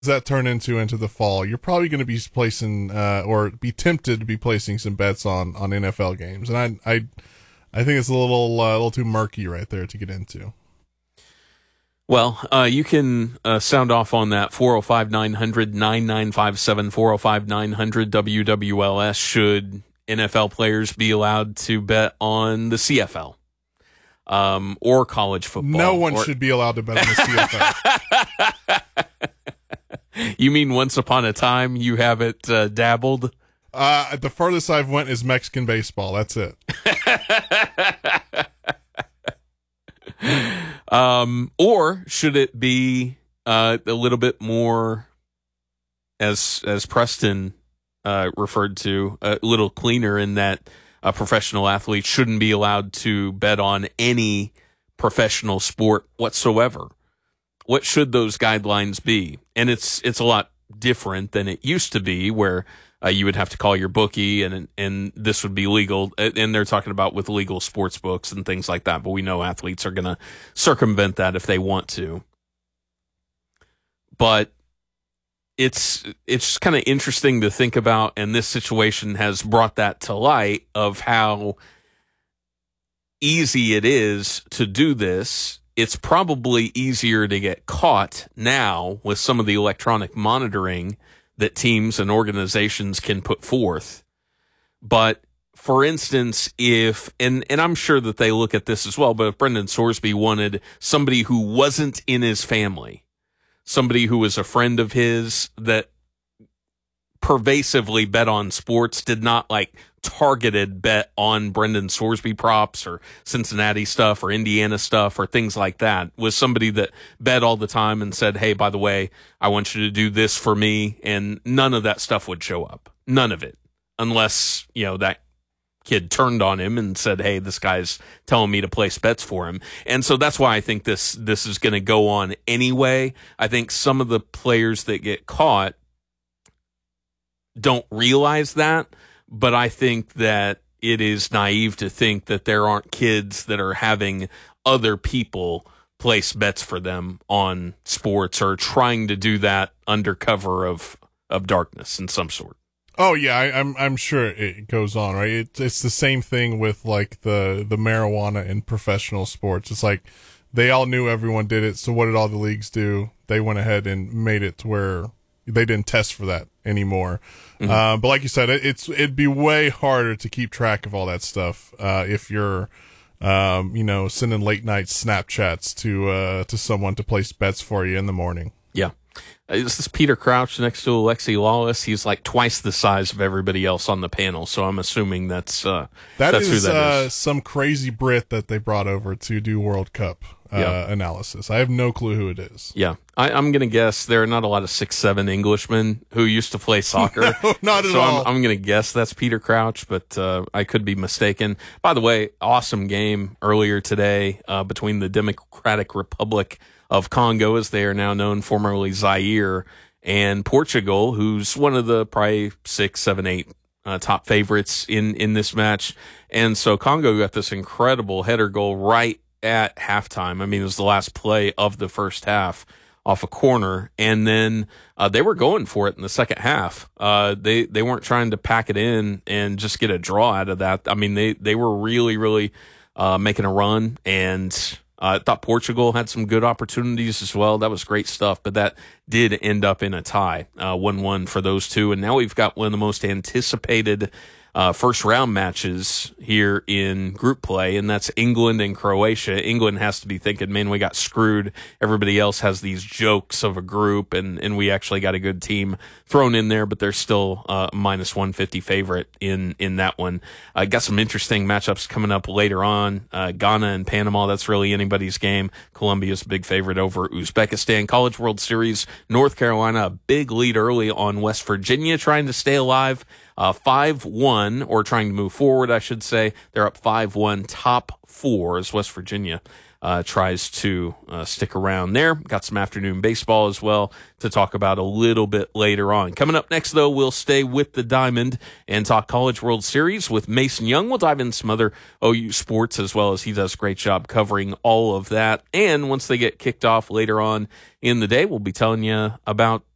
that turn into the fall, you're probably going to be placing or be tempted to be placing some bets on NFL games, and I think it's a little too murky right there to get into. Well, you can sound off on that 405-900-9957, 405-900-WWLS. Should NFL players be allowed to bet on the CFL or college football? No one should be allowed to bet on the CFL. You mean once upon a time you haven't dabbled? The furthest I've went is Mexican baseball. That's it. Or should it be a little bit more, as Preston referred to, a little cleaner in that a professional athlete shouldn't be allowed to bet on any professional sport whatsoever? What should those guidelines be? And it's a lot different than it used to be, where you would have to call your bookie and this would be legal. And they're talking about with legal sports books and things like that. But we know athletes are going to circumvent that if they want to. But it's kind of interesting to think about. And this situation has brought that to light of how easy it is to do this. It's probably easier to get caught now with some of the electronic monitoring that teams and organizations can put forth. But for instance, and I'm sure that they look at this as well, but if Brendan Sorsby wanted somebody who wasn't in his family, somebody who was a friend of his that pervasively bet on sports, did not like targeted bet on Brendan Sorsby props or Cincinnati stuff or Indiana stuff or things like that, was somebody that bet all the time and said, hey, by the way, I want you to do this for me. And none of that stuff would show up. None of it. Unless, that kid turned on him and said, hey, this guy's telling me to place bets for him. And so that's why I think this is going to go on anyway. I think some of the players that get caught don't realize that. But I think that it is naive to think that there aren't kids that are having other people place bets for them on sports or trying to do that under cover of darkness in some sort. Oh yeah, I'm sure it goes on, right? It's the same thing with like the marijuana in professional sports. It's like they all knew everyone did it, so what did all the leagues do? They went ahead and made it to where they didn't test for that anymore. Mm-hmm. But like you said, it'd be way harder to keep track of all that stuff if you're, sending late night Snapchats to someone to place bets for you in the morning. Yeah. This is Peter Crouch next to Alexi Lawless. He's like twice the size of everybody else on the panel, so I'm assuming that's who that is. Some crazy Brit that they brought over to do World Cup analysis. I have no clue who it is. Yeah. I'm going to guess there are not a lot of 6'7" Englishmen who used to play soccer. No, not at all. I'm going to guess that's Peter Crouch, but I could be mistaken. By the way, awesome game earlier today between the Democratic Republic of Congo, as they are now known, formerly Zaire, and Portugal, who's one of the probably 6, 7, 8 top favorites in this match. And so Congo got this incredible header goal right at halftime. I mean, it was the last play of the first half off a corner, and then they were going for it in the second half. They weren't trying to pack it in and just get a draw out of that. I mean, they were really, really making a run, and I thought Portugal had some good opportunities as well. That was great stuff, but that did end up in a tie, 1-1 for those two. And now we've got one of the most anticipated first round matches here in group play, and that's England and Croatia. England has to be thinking, man, we got screwed. Everybody else has these jokes of a group, and we actually got a good team thrown in there, but they're still minus 150 favorite in that one. Got some interesting matchups coming up later on. Ghana and Panama, that's really anybody's game. Colombia's a big favorite over Uzbekistan. College World Series, North Carolina, a big lead early on West Virginia, trying to stay alive. 5-1, or trying to move forward, I should say. They're up 5-1, top 4 as West Virginia tries to stick around there. Got some afternoon baseball as well to talk about a little bit later on. Coming up next, though, we'll stay with the Diamond and talk College World Series with Mason Young. We'll dive into some other OU sports as well, as he does a great job covering all of that. And once they get kicked off later on in the day, we'll be telling you about